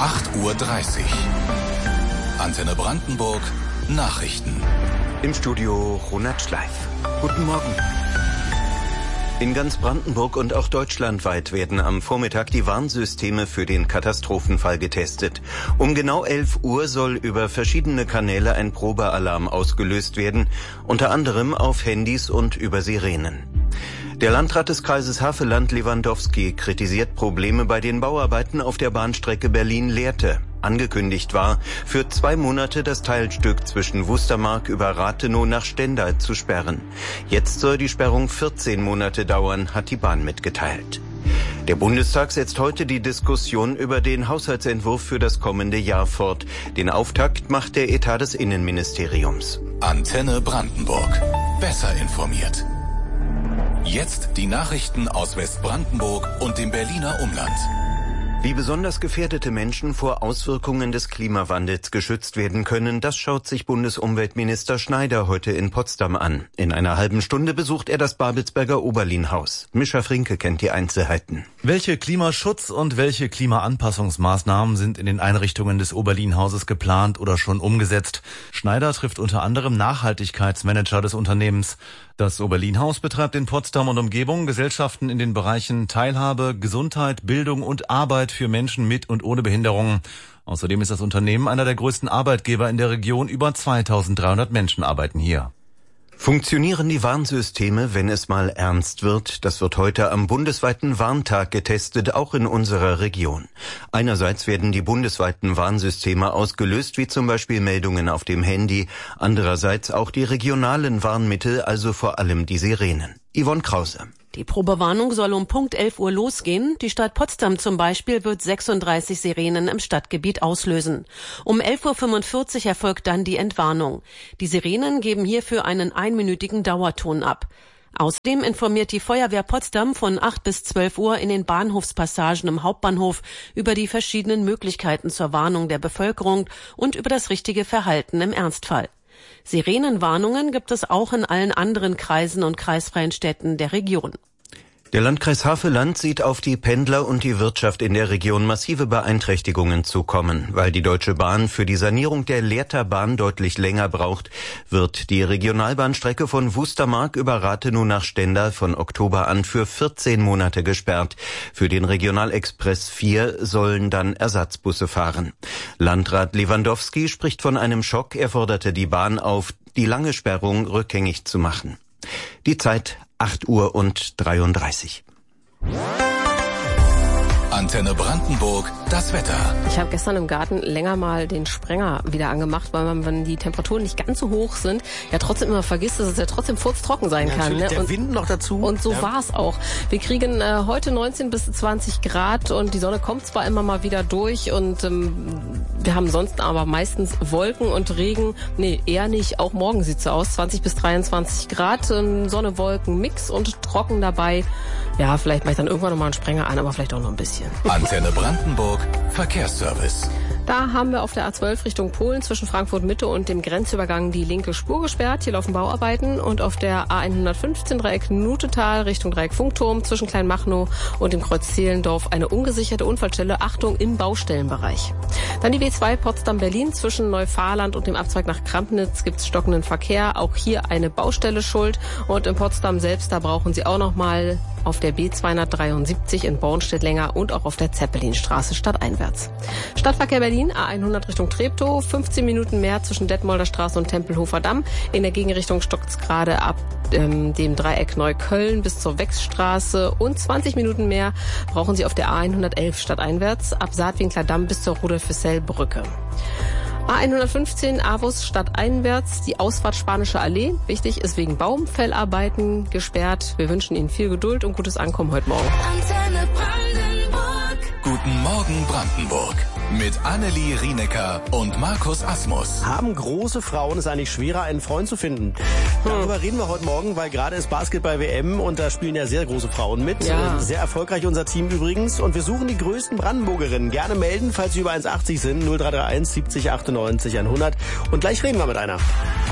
8:30 Uhr. Antenne Brandenburg Nachrichten. Im Studio Ronald Schleif. Guten Morgen. In ganz Brandenburg und auch deutschlandweit werden am Vormittag die Warnsysteme für den Katastrophenfall getestet. Um genau 11 Uhr soll über verschiedene Kanäle ein Probealarm ausgelöst werden, unter anderem auf Handys und über Sirenen. Der Landrat des Kreises Havelland, Lewandowski, kritisiert Probleme bei den Bauarbeiten auf der Bahnstrecke Berlin-Lehrte. Angekündigt war, für 2 Monate das Teilstück zwischen Wustermark über Rathenow nach Stendal zu sperren. Jetzt soll die Sperrung 14 Monate dauern, hat die Bahn mitgeteilt. Der Bundestag setzt heute die Diskussion über den Haushaltsentwurf für das kommende Jahr fort. Den Auftakt macht der Etat des Innenministeriums. Antenne Brandenburg. Besser informiert. Jetzt die Nachrichten aus Westbrandenburg und dem Berliner Umland. Wie besonders gefährdete Menschen vor Auswirkungen des Klimawandels geschützt werden können, das schaut sich Bundesumweltminister Schneider heute in Potsdam an. In einer halben Stunde besucht er das Babelsberger Oberlin-Haus. Mischa Frinke kennt die Einzelheiten. Welche Klimaschutz- und welche Klimaanpassungsmaßnahmen sind in den Einrichtungen des Oberlin-Hauses geplant oder schon umgesetzt? Schneider trifft unter anderem Nachhaltigkeitsmanager des Unternehmens. Das Oberlin-Haus betreibt in Potsdam und Umgebung Gesellschaften in den Bereichen Teilhabe, Gesundheit, Bildung und Arbeit für Menschen mit und ohne Behinderung. Außerdem ist das Unternehmen einer der größten Arbeitgeber in der Region. Über 2300 Menschen arbeiten hier. Funktionieren die Warnsysteme, wenn es mal ernst wird? Das wird heute am bundesweiten Warntag getestet, auch in unserer Region. Einerseits werden die bundesweiten Warnsysteme ausgelöst, wie zum Beispiel Meldungen auf dem Handy. Andererseits auch die regionalen Warnmittel, also vor allem die Sirenen. Yvonne Krause. Die Probewarnung soll um Punkt 11 Uhr losgehen. Die Stadt Potsdam zum Beispiel wird 36 Sirenen im Stadtgebiet auslösen. Um 11:45 Uhr erfolgt dann die Entwarnung. Die Sirenen geben hierfür einen einminütigen Dauerton ab. Außerdem informiert die Feuerwehr Potsdam von 8 bis 12 Uhr in den Bahnhofspassagen im Hauptbahnhof über die verschiedenen Möglichkeiten zur Warnung der Bevölkerung und über das richtige Verhalten im Ernstfall. Sirenenwarnungen gibt es auch in allen anderen Kreisen und kreisfreien Städten der Region. Der Landkreis Havelland sieht auf die Pendler und die Wirtschaft in der Region massive Beeinträchtigungen zukommen. Weil die Deutsche Bahn für die Sanierung der Lehrter Bahn deutlich länger braucht, wird die Regionalbahnstrecke von Wustermark über Rathenow nach Stendal von Oktober an für 14 Monate gesperrt. Für den Regionalexpress 4 sollen dann Ersatzbusse fahren. Landrat Lewandowski spricht von einem Schock. Er forderte die Bahn auf, die lange Sperrung rückgängig zu machen. Die Zeit 8:33 Uhr. Antenne Brandenburg, das Wetter. Ich habe gestern im Garten länger mal den Sprenger wieder angemacht, weil man, wenn die Temperaturen nicht ganz so hoch sind, ja trotzdem immer vergisst, dass es ja trotzdem furztrocken sein kann. Ne? Der Wind noch dazu. Und so war es auch. Wir kriegen heute 19 bis 20 Grad und die Sonne kommt zwar immer mal wieder durch und wir haben sonst aber meistens Wolken und Regen. Nee, eher nicht. Auch morgen sieht's so aus. 20 bis 23 Grad, Sonne, Wolken, Mix und trocken dabei. Ja, vielleicht mache ich dann irgendwann nochmal einen Sprenger an, aber vielleicht auch noch ein bisschen. Antenne Brandenburg, Verkehrsservice. Da haben wir auf der A12 Richtung Polen zwischen Frankfurt Mitte und dem Grenzübergang die linke Spur gesperrt. Hier laufen Bauarbeiten. Und auf der A115 Dreieck Nutetal Richtung Dreieck Funkturm zwischen Kleinmachnow und dem Kreuz Zehlendorf eine ungesicherte Unfallstelle. Achtung, im Baustellenbereich. Dann die W2 Potsdam-Berlin zwischen Neufahrland und dem Abzweig nach Krampnitz gibt es stockenden Verkehr. Auch hier eine Baustelle schuld. Und in Potsdam selbst, da brauchen Sie auch noch mal auf der B273 in Bornstedt länger und auch auf der Zeppelinstraße stadteinwärts. Stadtverkehr Berlin, A100 Richtung Treptow, 15 Minuten mehr zwischen Detmolder Straße und Tempelhofer Damm. In der Gegenrichtung stockt's gerade ab dem Dreieck Neukölln bis zur Wechsstraße und 20 Minuten mehr brauchen Sie auf der A111 stadteinwärts ab Saatwinkler Damm bis zur Rudolf-Füssell-Brücke. A115 Avus stadteinwärts, die Ausfahrt Spanische Allee. Wichtig ist wegen Baumfellarbeiten gesperrt. Wir wünschen Ihnen viel Geduld und gutes Ankommen heute Morgen. Antenne Brandenburg. Guten Morgen Brandenburg. Mit Annelie Rienecker und Markus Asmus. Haben große Frauen es eigentlich schwerer, einen Freund zu finden? Darüber reden wir heute Morgen, weil gerade ist Basketball-WM und da spielen ja sehr große Frauen mit. Ja. Sehr erfolgreich unser Team übrigens. Und wir suchen die größten Brandenburgerinnen. Gerne melden, falls Sie über 1,80 sind. 0331 70 98 100. Und gleich reden wir mit einer.